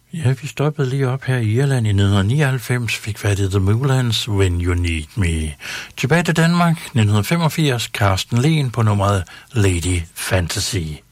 Ja, vi stoppede lige op her i Irland i 1999, fik fat i The Moulins, When You Need Me. Tilbage til Danmark, 1985, Carsten Lehn på nummeret Lady Fantasy.